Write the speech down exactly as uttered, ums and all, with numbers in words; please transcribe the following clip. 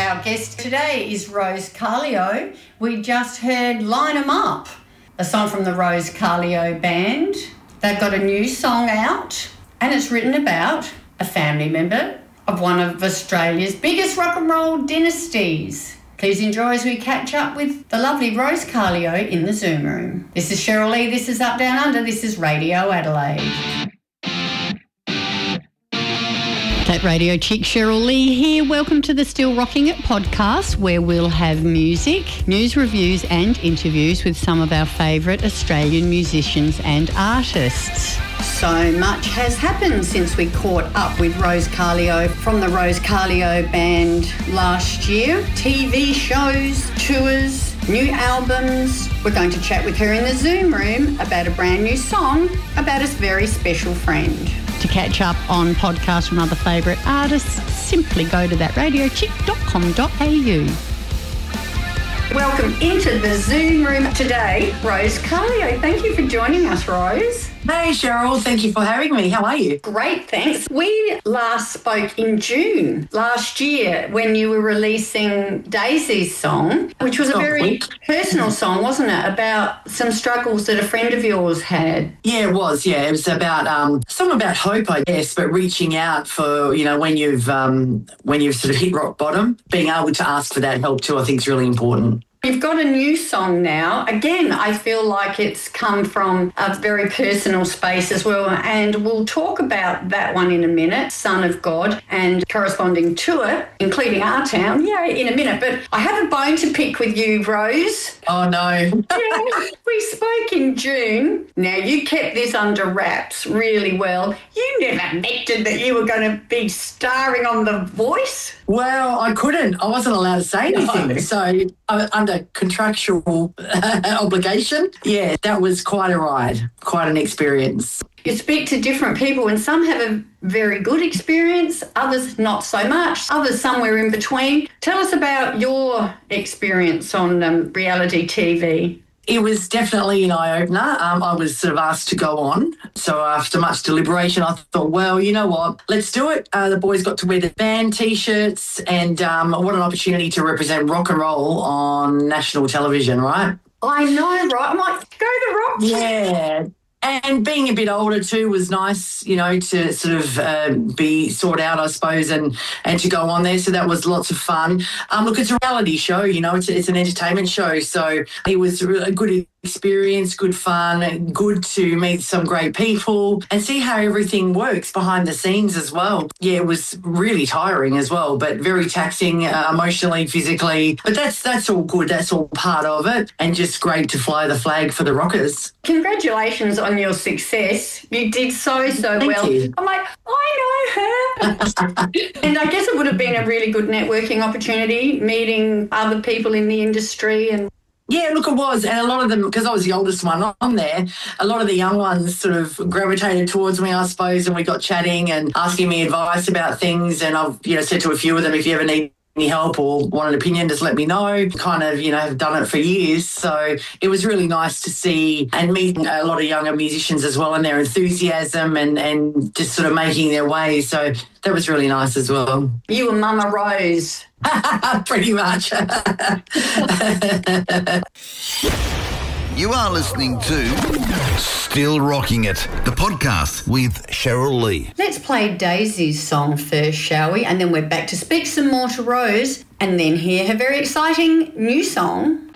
Our guest today is Rose Carleo. We just heard Line 'Em Up, a song from the Rose Carleo Band. They've got a new song out, and it's written about a family member of one of Australia's biggest rock and roll dynasties. Please enjoy as we catch up with the lovely Rose Carleo in the Zoom room. This is Cheryl Lee, this is Up Down Under, this is Radio Adelaide. That Radio Chick, Cheryl Lee here. Welcome to the Still Rocking It podcast, where we'll have music, news reviews and interviews with some of our favourite Australian musicians and artists. So much has happened since we caught up with Rose Carleo from the Rose Carleo Band last year. T V shows, tours, new albums. We're going to chat with her in the Zoom room about a brand new song about a very special friend. To catch up on podcasts from other favourite artists, simply go to that radio chick dot com dot a u. Welcome into the Zoom room today, Rose Carleo. Thank you for joining us, Rose. Hey, Cheryl. Thank you for having me. How are you? Great, thanks. We last spoke in June last year when you were releasing Daisy's song, which was a very week. personal song, wasn't it, about some struggles that a friend of yours had? Yeah, it was. Yeah, it was about um, something about hope, I guess, but reaching out for, you know, when you've um, when you've sort of hit rock bottom, being able to ask for that help too, I think is really important. You've got a new song now. Again, I feel like it's come from a very personal space as well, and we'll talk about that one in a minute, Son of God, and corresponding to it, including Our Town, yeah, in a minute. But I have a bone to pick with you, Rose. Oh, no. Yeah, we spoke in June. Now, you kept this under wraps really well. You never mentioned that you were going to be starring on The Voice. Well, I couldn't. I wasn't allowed to say anything. No. So uh, under contractual obligation, yeah, that was quite a ride, quite an experience. You speak to different people and some have a very good experience, others not so much, others somewhere in between. Tell us about your experience on um, reality T V. It was definitely an eye-opener. Um, I was sort of asked to go on. So after much deliberation, I thought, well, you know what, let's do it. Uh, the boys got to wear the band T-shirts and um, what an opportunity to represent rock and roll on national television, right? I know, right? I'm like, go the rock. Yeah. And being a bit older too was nice, you know, to sort of uh, be sought out, I suppose, and, and to go on there. So that was lots of fun. Um, look, it's a reality show, you know, it's, it's an entertainment show. So it was a good experience, good fun, good to meet some great people and see how everything works behind the scenes as well. Yeah, it was really tiring as well, but very taxing uh, emotionally, physically. But that's that's all good. That's all part of it, and just great to fly the flag for the Rockers. Congratulations on your success. You did so, so Thank well. You. I'm like, I know her. And I guess it would have been a really good networking opportunity, meeting other people in the industry. And yeah, look, it was. And a lot of them, because I was the oldest one on there, a lot of the young ones sort of gravitated towards me, I suppose, and we got chatting and asking me advice about things. And I've, you know, said to a few of them, if you ever need any help or want an opinion, just let me know. Kind of, you know, have done it for years. So it was really nice to see and meet a lot of younger musicians as well and their enthusiasm and, and just sort of making their way. So that was really nice as well. You were Mama Rose. Pretty much. You are listening to Still Rocking It, the podcast with Cheryl Lee. Let's play Daisy's song first, shall we? And then we're back to speak some more to Rose and then hear her very exciting new song,